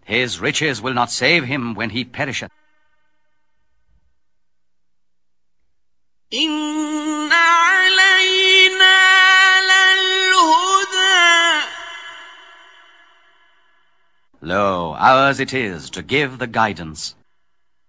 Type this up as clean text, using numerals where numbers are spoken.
His riches will not save him when he perisheth. إن علينا للهدى. Lo, ours it is to give the guidance.